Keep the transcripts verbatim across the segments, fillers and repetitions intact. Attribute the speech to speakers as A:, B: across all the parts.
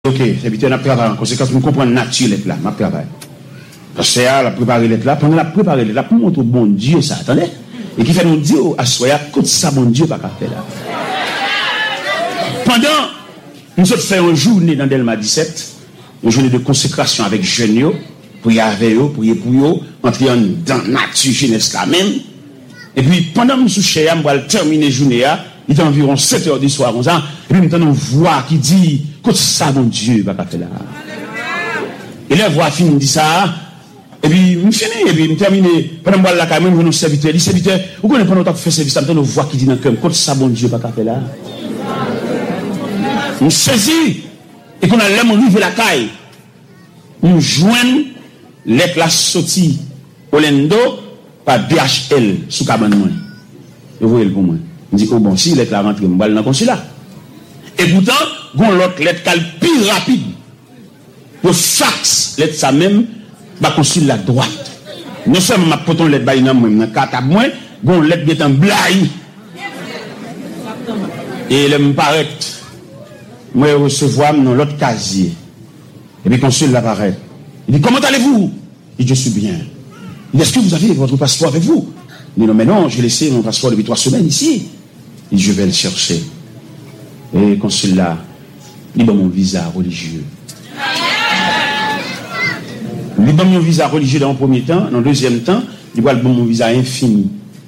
A: Ok, c'est vite, on a préparé en conséquence, pour comprendre la nature l'être là, ma préparé. Parce que c'est à la préparer l'être là, pendant la préparer l'être là, pour montrer bon Dieu ça, attendez? Et qui fait nous dire, à soya, côté ça, bon Dieu, pas qu'à faire là. Pendant, nous sommes fait une journée dans Delma dix-sept, une journée de consécration avec jeunes, pour y avec eux, pour y pour eux, entrer dans la nature jeunesse là même. Et puis, pendant que nous sommes chez eux, on va terminer la journée, il est environ sept heures du soir, comme ça, et puis, nous avons une voix qui dit, côté ça, mon Dieu, pas qu'à faire là. Et la voix finit, dit ça, et puis, je finis, et puis, je termine, pendant que je la caméra, je nous serviteur, les serviteurs, vous connaissez pendant que je fais service, nous avons une voix qui dit dans le cœur, côté ça, mon Dieu, pas qu'à faire là. Nous saisis, et qu'on a l'aime, on ouvre la caille, nous joignons l'être la sortie, Orlando, par D H L, sous cabane moi. Et vous voyez le pour moi. Je dis, oh bon, si l'être la rentrée, je vais dans le consulat. Et pourtant, gon l'autre lettre qui est plus rapide. Le fax, lettre ça même, va construire la droite. Non seulement ma poton lettre ba nan même dans quatre à moins, gon lettre qui est en blaye. Et elle me paraît, moi recevoir dans l'autre casier. Et puis consul l'apparaît. Il dit, comment allez-vous? Il dit, je suis bien. Il dit, est-ce que vous avez votre passeport avec vous? Il dit, non, mais non, j'ai laissé mon passeport depuis trois semaines ici. Il dit, je vais le chercher. Et consul là, il donne mon visa religieux. Il donne mon visa religieux dans le premier temps, dans le deuxième temps, il va donner mon visa infini.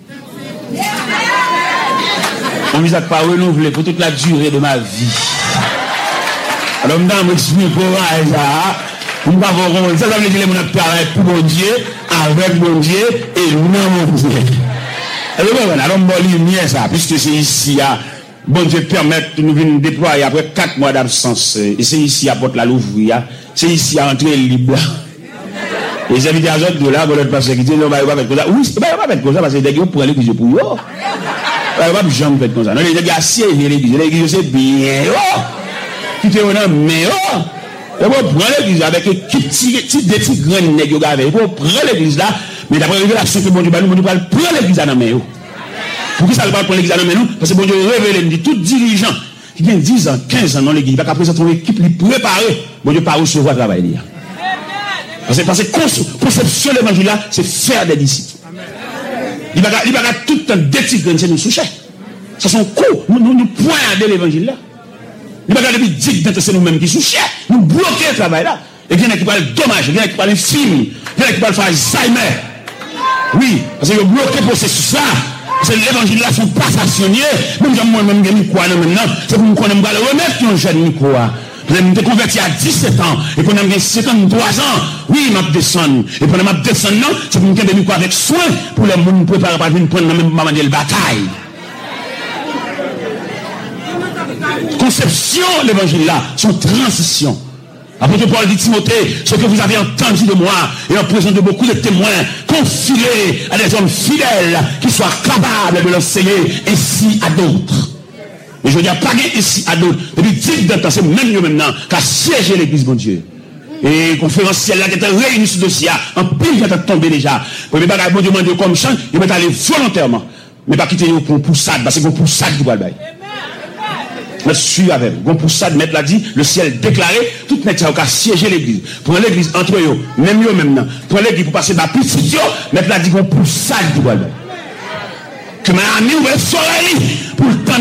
A: Mon visa pas renouvelé pour toute la durée de ma vie. Alors, je vais m'expliquer pour ça. Ça veut dire que je vais travailler pour mon Dieu, avec mon Dieu et non mon Dieu. Alors, je vais lumière ça, puisque c'est ici, bon Dieu permet de nous venir déployer après quatre mois d'absence. Et c'est ici à Porte la Louvre, c'est ici à entrer libre. Et les invités à d'autres de là, vous l'êtes passé qui disent, non, bah, il va faire comme ça. Oui, il va faire comme ça parce que les gens pour l'église pour eux. Il va pas jamais faire comme ça. Non, les gens assiégent l'église. L'église, c'est bien. Qui te honnête, mais oh! Et vous prenez l'église avec des petits, des petits grains de nègres avec. Vous prenez l'église là, mais d'après la révélation que bon Dieu va nous, nous allons prendre l'église dans mes mains. Pour qui ça ne va pas prendre l'église dans mes mains? Parce que bon Dieu révèle, dit tout dirigeant qui vient dix ans, quinze ans dans l'église, il va présenter une équipe préparée. Bon Dieu pas recevoir le travail. Parce que, parce que conception de l'évangile là, c'est faire des disciples. Il va il va tout le temps des petits grains, c'est nous soucher. Ça sont cours, nous nous poignardons l'évangile là. Il va depuis dix ans, c'est nous-mêmes qui souchons. Nous bloquons le travail là. Et il y en a qui parlent dommage, il y en a qui parlent film, il y en a qui parlent faire Alzheimer. Oui, parce que vous bloquez le processus là. Parce que l'évangile là sont pas stationnés. Même si moi-même, je ne crois pas maintenant. C'est pour nous qu'on aime pas le remettre qui ont jeune micro. Je me suis converti à dix-sept ans. Et qu'on a cinquante-trois ans. Oui, je descends. Et pendant que je descends, c'est pour nous qu'on micro avec soin. Pour les gens préparer pour venir prendre même maman de la bataille. Conception de l'évangile là, son transition. Apôtre Paul dit Timothée, ce que vous avez entendu de moi et en présence de beaucoup de témoins, confiez à des hommes fidèles qui soient capables de l'enseigner ainsi à d'autres. Et je veux dire, pas ici à d'autres. Depuis dix ans, c'est même mieux maintenant qu'à siéger l'église, mon Dieu. Et conférenciel là qui était réuni sur ce dossier, en pile qui était tombé déjà. Pour ne pas bon Dieu demander comme chant, il va aller volontairement. Mais pas quitter pour poussade, parce que pour poussade qui va le bail. Je suis avec vous. Pour ça, mettre l'a dit, le ciel déclaré, tout net ça a siéger l'église. Pour l'église entre eux, même eux maintenant. Pour l'église pour passer par petit, mettre l'a dit pour ça, que ma ami ou soleil pour le temps